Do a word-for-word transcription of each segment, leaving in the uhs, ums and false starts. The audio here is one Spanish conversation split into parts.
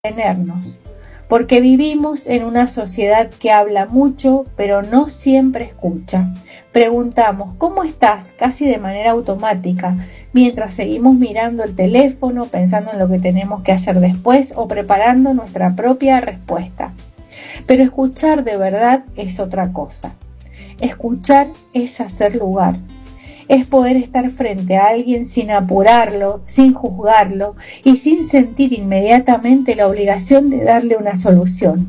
detenernos, porque vivimos en una sociedad que habla mucho, pero no siempre escucha. Preguntamos ¿cómo estás? Casi de manera automática, mientras seguimos mirando el teléfono, pensando en lo que tenemos que hacer después o preparando nuestra propia respuesta. Pero escuchar de verdad es otra cosa. Escuchar es hacer lugar. Es poder estar frente a alguien sin apurarlo, sin juzgarlo y sin sentir inmediatamente la obligación de darle una solución.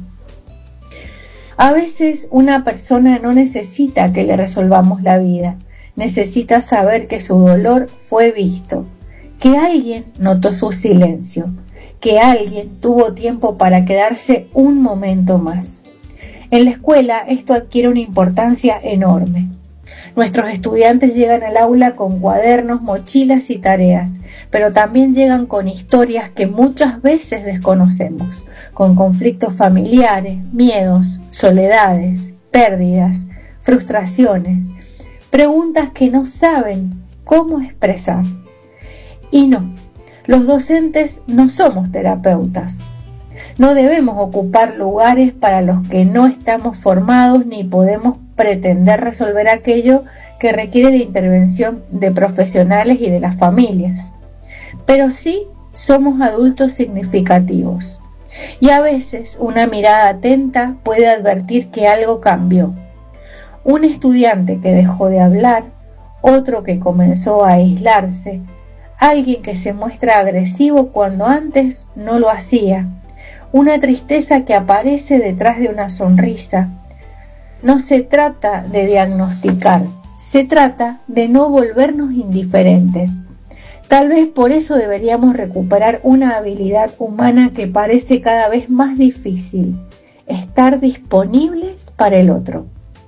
A veces una persona no necesita que le resolvamos la vida, necesita saber que su dolor fue visto, que alguien notó su silencio, que alguien tuvo tiempo para quedarse un momento más. En la escuela esto adquiere una importancia enorme. Nuestros estudiantes llegan al aula con cuadernos, mochilas y tareas, pero también llegan con historias que muchas veces desconocemos, con conflictos familiares, miedos, soledades, pérdidas, frustraciones, preguntas que no saben cómo expresar. Y no, los docentes no somos terapeutas. No debemos ocupar lugares para los que no estamos formados ni podemos pretender resolver aquello que requiere de intervención de profesionales y de las familias. Pero sí somos adultos significativos y a veces una mirada atenta puede advertir que algo cambió. Un estudiante que dejó de hablar, otro que comenzó a aislarse, alguien que se muestra agresivo cuando antes no lo hacía, una tristeza que aparece detrás de una sonrisa. No se trata de diagnosticar, se trata de no volvernos indiferentes. Tal vez por eso deberíamos recuperar una habilidad humana que parece cada vez más difícil, estar disponibles para el otro.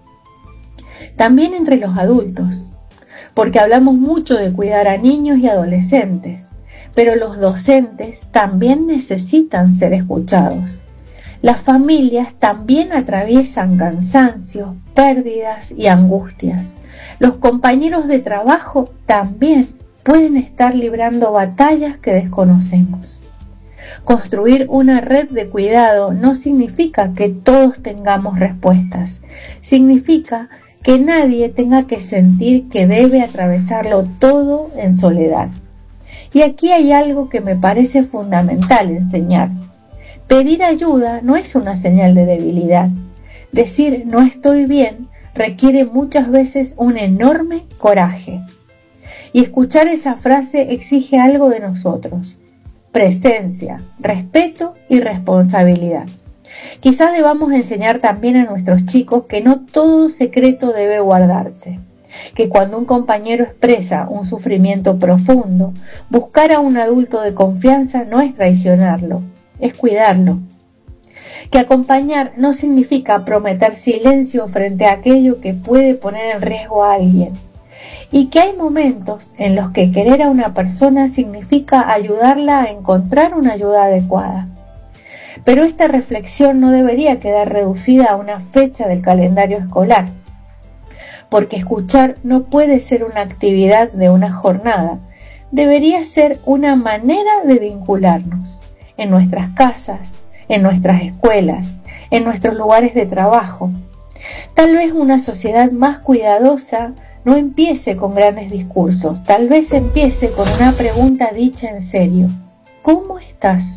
También entre los adultos, porque hablamos mucho de cuidar a niños y adolescentes, pero los docentes también necesitan ser escuchados. Las familias también atraviesan cansancios, pérdidas y angustias. Los compañeros de trabajo también pueden estar librando batallas que desconocemos. Construir una red de cuidado no significa que todos tengamos respuestas. Significa que nadie tenga que sentir que debe atravesarlo todo en soledad. Y aquí hay algo que me parece fundamental enseñar. Pedir ayuda no es una señal de debilidad. Decir no estoy bien requiere muchas veces un enorme coraje. Y escuchar esa frase exige algo de nosotros: presencia, respeto y responsabilidad. Quizás debamos enseñar también a nuestros chicos que no todo secreto debe guardarse, que cuando un compañero expresa un sufrimiento profundo, buscar a un adulto de confianza no es traicionarlo, es cuidarlo. Que acompañar no significa prometer silencio frente a aquello que puede poner en riesgo a alguien. Y que hay momentos en los que querer a una persona significa ayudarla a encontrar una ayuda adecuada. Pero esta reflexión no debería quedar reducida a una fecha del calendario escolar, porque escuchar no puede ser una actividad de una jornada, debería ser una manera de vincularnos en nuestras casas, en nuestras escuelas, en nuestros lugares de trabajo. Tal vez una sociedad más cuidadosa no empiece con grandes discursos, tal vez empiece con una pregunta dicha en serio: ¿cómo estás?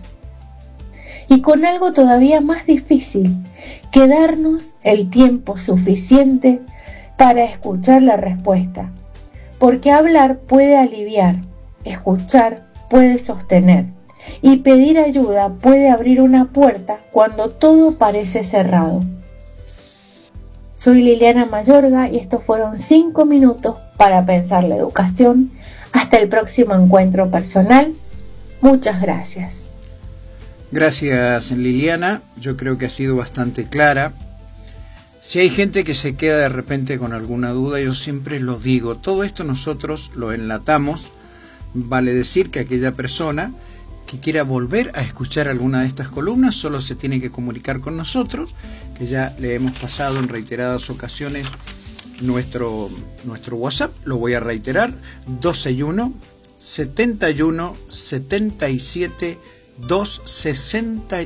Y con algo todavía más difícil, que darnos el tiempo suficiente para escuchar la respuesta, porque hablar puede aliviar, escuchar puede sostener, y pedir ayuda puede abrir una puerta cuando todo parece cerrado. Soy Liliana Mayorga y estos fueron cinco minutos para pensar la educación. Hasta el próximo encuentro personal. Muchas gracias. Gracias, Liliana. Yo creo que ha sido bastante clara. Si hay gente que se queda de repente con alguna duda, yo siempre lo digo, todo esto nosotros lo enlatamos. Vale decir que aquella persona que quiera volver a escuchar alguna de estas columnas solo se tiene que comunicar con nosotros, que ya le hemos pasado en reiteradas ocasiones nuestro, nuestro WhatsApp. Lo voy a reiterar: dos seis uno, setenta y uno, setenta y siete, doscientos sesenta